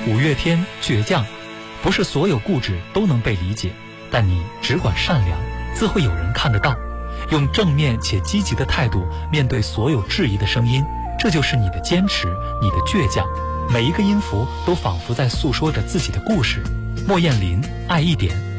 五月天倔强，不是所有固执都能被理解，但你只管善良，自会有人看得到。用正面且积极的态度面对所有质疑的声音，这就是你的坚持，你的倔强。每一个音符都仿佛在诉说着自己的故事。莫艳琳，爱一点。